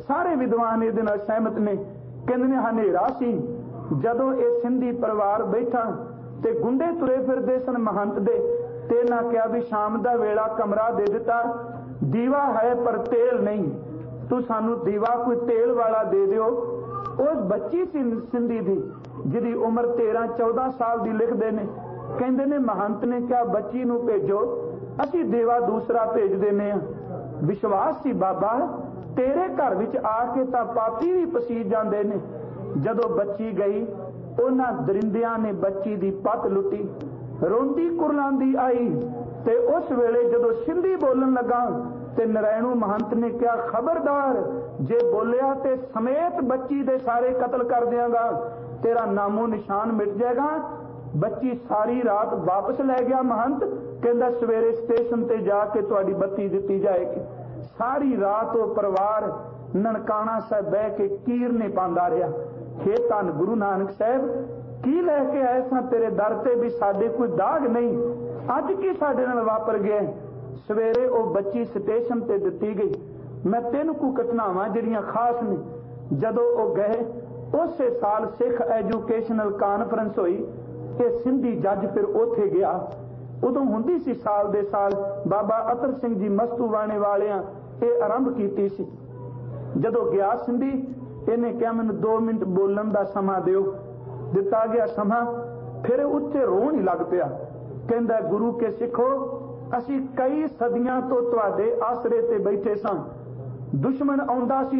सारे विद्वान इहदे नाल सहमत ने। कहंदे ने हनेरा सी जदों ये सिंधी परिवार बैठा ते गुंडे तुरे फिरदे सन महंत दे, ते ना कहा भी शाम दा वेला कमरा दे दिता, दीवा है पर तेल नहीं, तू सानू दीवा कोई तेल वाला दे दियो। उस बच्ची सिंधी दी जिहदी उम्र 13-14 साल दी लिखदे ने। कहंदे ने महंत ने कहा बच्ची नू भेजो, असी देवा दूसरा भेज देने आ। विश्वास सी बाबा तेरे घर विच आके तां पापी भी पसीज जांदे ने। जदों बच्ची गई उन्हां दरिंदियां ने बच्ची दी पत लुटी, रोंदी कुरलांदी आई। ते उस वेले जदों सिंधी बोलन लगा ते नरैणू महंत ने कहा खबरदार जे बोलिया ते समेत बच्ची दे सारे कतल कर दियांगा, तेरा नामो निशान मिट जाएगा। बच्ची सारी रात वापस लै गया महंत, कहंदा सवेरे स्टेशन ते जाके तुहाडी बत्ती दित्ती जाएगी। सारी रात वो परिवार ननकाना साहब बह के कीरने पांदा रहा। हे धन गुरु नानक साहब की लैके आए सां तेरे दर ते भी साडे कोई दाग नहीं, अज की साडे नाल वापर गया। सवेरे वो बच्ची स्टेशन ते दित्ती गई। मैं 3 कु घटनावां जिहड़ियां खास ने। जदों वो गए उसे साल सिख एजुकेशनल कानफ्रेंस हुई कि सिंधी जज फिर उथे गया। उदों हुंदी सी साल दे साल बाबा अतर सिंह जी मस्तूवाणे वालियां ये आरंभ कीती सी। जदों गया सिंधी इन्हें कहा मैनूं 2 मिनट बोलण दा समा दिओ। दिता गया समा, फिर उत्थे रोण ही लग पिया। कहंदा गुरु के सिखो असी कई सदियां तो तुहाडे आसरे ते बैठे सां। दुश्मन आउंदा सी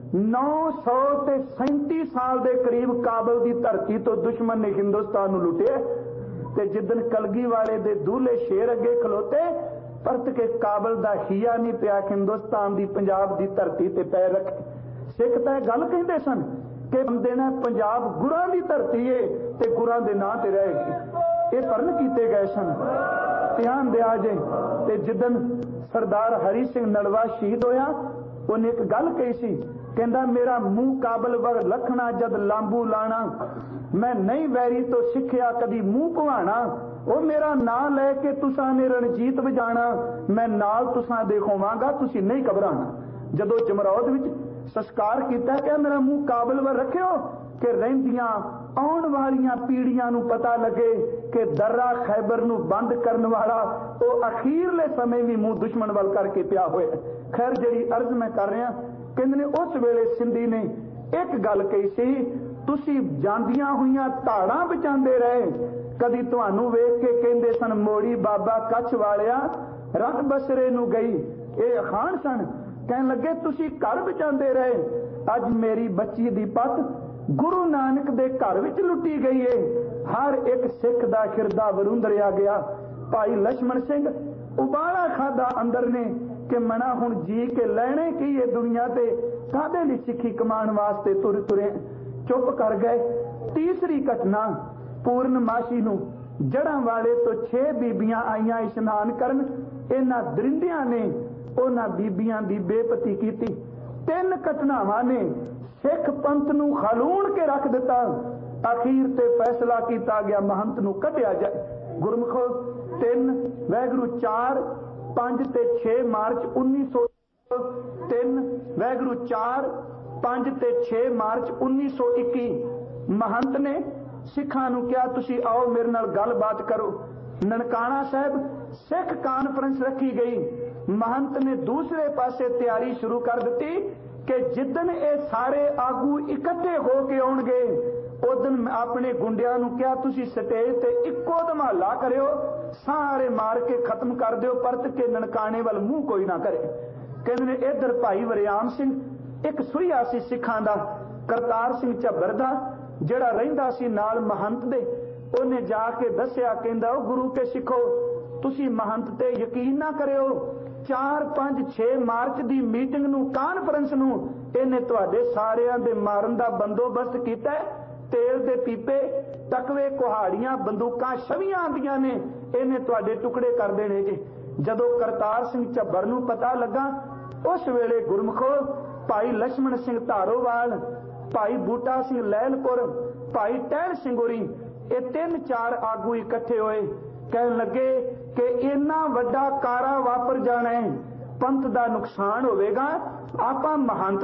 937 साल दे करीब काबल दी धरती तो दुश्मन ने हिंदुस्तान नूं लुटिया। ते जिदन कलगी वाले दे दूल्हे शेर अगे खलोते परत के काबल दा हिया नहीं पिया हिंदुस्तान दी पंजाब दी धरती ते पैर रखे। सिख तां गल कहिंदे सन कि बंदे ने पंजाब गुरां दी धरती है ते गुरां दे नां ते रहेगी। ये भਰਨ कीते गए सन। ध्यान दिया जे ते जिदन सरदार हरी सिंह नलवा शहीद होया उन्हें एक गल कही सी, कहंदा मेरा मुंह काबल वर लखना जद लांबू लाना, मैं नहीं वैरी तो सिखिया कदी मुंह भवाना। वो मेरा नाम लैके तुसां ने रणजीत बजाना, मैं नाल तुसां दे होवांगा तुसीं नहीं घबराना। जदों जमरौद विच संस्कार किया कि मेरा मुंह काबल वर रखियो कि रहिंदियां आउण वालियां पीढ़ियां नूं पता लगे कि दर्रा खैबर नूं बंद करन वाला वो अखीरले समय भी मुंह दुश्मन वल करके पिया होया। खैर जिहड़ी अर्ज मैं कर रहा, कहंदे ने उस वेले सिंधी ने एक गल कही सी, तुसीं जांदियां होईयां धाड़ां बचांदे रहे, कदी तुहानूं वेख के कहंदे सन मोड़ी बाबा कच्छ वालिया रत बसरे नूं गई। ये अखान सन। कहन लगे तुसीं घर बचांदे रहे, अज मेरी बच्ची दी पत गुरु नानक दे घर विच लुटी गई है। हर एक सिख दा खिरदा वरुंदरिया गया। भाई लक्ष्मण सिंह उबाला खादा अंदर ने कि मना हुण जी के लैणे की ये दुनिया ते कादे लई सिक्खी कमाण वास्ते तुर तुरे चुप कर गए। तीसरी घटना पूर्णमासी नूं जड़ां वाले तो 6 बीबियां आईयां इशनान करन। इन्हां दरिंदियां ने उन्हां बीबियां दी बेपती कीती। 3 घटनावां ने सिख पंथ नूं खलूण के रख दिता। अखीर ते फैसला किया गया महंत नूं कढ़िया जाए। गुरमुखो 3 वैगुरू 4 5 ते 6 मार्च 1903 वैगुरू 4 5 ते 6 मार्च 1921 महंत ने सिखां नूं कहा तुसीं आओ मेरे नाल गलबात करो। ननकाना साहब सिख कानफ्रेंस रखी गई। महंत ने दूसरे पासे तैयारी शुरू कर दी कि जिदन ये सारे आगू इकट्ठे होके आउणगे उदन अपने गुंडियां नूं कहा तुसीं स्टेज ते इक्को धमाला करियो, सारे मार के खत्म कर दिओ, परत के ननकाने वाल मुंह कोई ना करे। कहंदे ने इधर भाई वरियाम सिंह एक सुइया सी सिखां दा, करतार सिंह झब्बर दा जिहड़ा रहिंदा सी नाल महंत दे, उहने जाके दस्सिया कहंदा गुरु के सिखो तुसीं महंत ते यकीन ना करियो। 4 5 6 मार्च दी मीटिंग नूं कानफ्रेंस नूं इहने तुहाडे सारियां दे मारन दा बंदोबस्त कीता है। तेल दे पीपे टकवे कुहाड़ियां बंदूकां छवियां आंदियां ने, इहने तुहाडे टुकड़े कर देने जे। जदों करतार सिंह झब्बर नूं पता लगा उस वेले गुरमुखो भाई लक्ष्मण सिंह धारोवाल, भाई बूटा सिंह लैलपुर, भाई टहल सिंह होरी ये 3-4 आगू इकट्ठे होए। कहन लगे कि इन्ना वड्डा कारा वापर जाना है, पंथ दा नुकसान होवेगा, आपां महंत